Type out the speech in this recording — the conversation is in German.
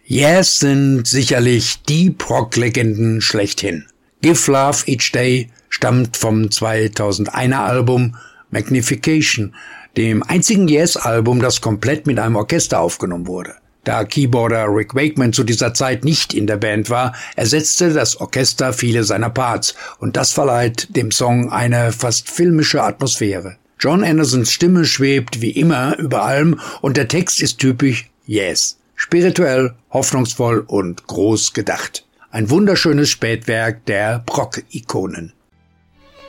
Yes sind sicherlich die Prog-Legenden schlechthin. Give Love Each Day stammt vom 2001er Album Magnification, dem einzigen Yes-Album, das komplett mit einem Orchester aufgenommen wurde. Da Keyboarder Rick Wakeman zu dieser Zeit nicht in der Band war, ersetzte das Orchester viele seiner Parts und das verleiht dem Song eine fast filmische Atmosphäre. John Andersons Stimme schwebt wie immer über allem und der Text ist typisch Yes. Spirituell, hoffnungsvoll und groß gedacht. Ein wunderschönes Spätwerk der Prog-Ikonen.